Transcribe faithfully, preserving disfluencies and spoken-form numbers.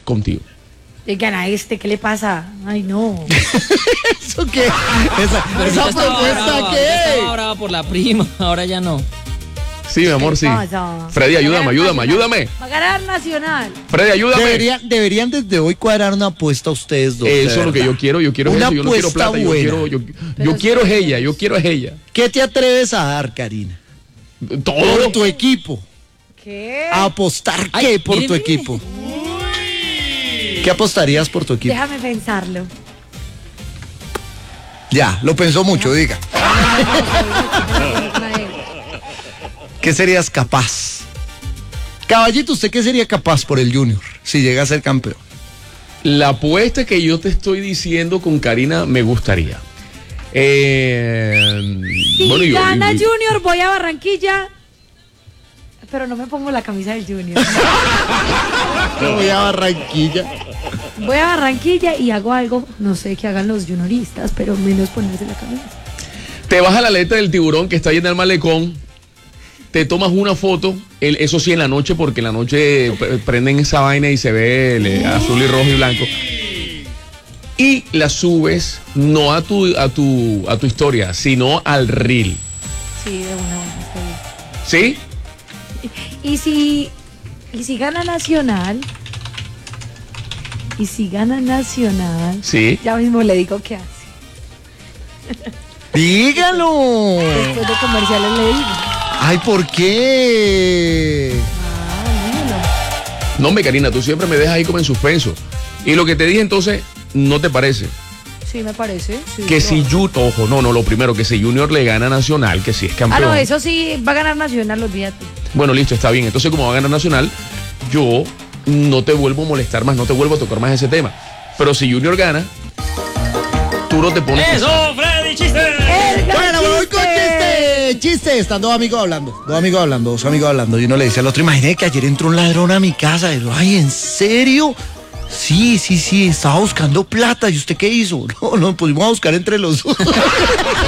contigo. Digan a este, ¿qué le pasa? Ay, no. ¿Eso qué? Esa, Pero esa ya estaba propuesta brava, qué. ya estaba brava por la prima, ahora ya no. Sí, mi amor, sí. pasa? Freddy, ayúdame, Va a ganar ayúdame, Nacional. ayúdame. Va a ganar Nacional. Freddy, ayúdame. Deberían, deberían desde hoy cuadrar una apuesta a ustedes dos. de Eso es lo que verdad. yo quiero, yo quiero Una eso, yo no quiero apuesta plata, yo buena. quiero, yo, Pero yo quiero es sí. ella, yo quiero es ella. ¿Qué te atreves a dar, Karina? Por Todo. tu equipo. ¿Qué? ¿A apostar qué Ay, por mire, tu mire. equipo? ¿Qué apostarías por tu equipo? Déjame pensarlo. Ya, lo pensó mucho, diga. ¿Qué serías capaz? Caballito, ¿usted qué sería capaz por el Junior si llega a ser campeón? La apuesta que yo te estoy diciendo con Karina me gustaría. Eh, Si bueno, yo- gana yo- Junior, voy a Barranquilla. Pero no me pongo la camisa del Junior. Voy a Barranquilla. Voy a Barranquilla y hago algo, no sé qué hagan los junioristas, pero menos ponerse la camisa. Te vas a la aleta del tiburón que está ahí en el malecón, te tomas una foto, el- eso sí en la noche, porque en la noche p- prenden esa vaina y se ve el, eh, azul y rojo y blanco. Y la subes no a tu, a tu, a tu historia, sino al reel. Sí, de una buena, está bien. ¿Sí? Y si, y si gana Nacional, y si gana Nacional, Sí. ya mismo le digo qué hace. Dígalo. Después de comerciales le digo. Ay, ¿por qué? Ah, dímelo. No, hombre, Karina, tú siempre me dejas ahí como en suspenso. Y lo que te dije entonces, ¿no te parece? Sí, me parece. Sí, Que lo- si Junior, ojo, no, no, lo primero, que si Junior le gana a Nacional, que si es Ah, campeón. no, eso sí, va a ganar Nacional, olvídate. Bueno, listo, está bien. Entonces, como va a ganar Nacional, yo no te vuelvo a molestar más, no te vuelvo a tocar más ese tema. Pero si Junior gana, tú no te pones... ¡Eso, Freddy, chiste! Bueno, me voy con chiste. Chiste, están dos amigos hablando. Dos amigos hablando, dos amigos hablando. Y uno le dice al otro, imagínate que ayer entró un ladrón a mi casa. Y yo, ay, ¿en serio? Sí, sí, sí, estaba buscando plata. ¿Y usted qué hizo? No, no, pues vamos a buscar entre los dos.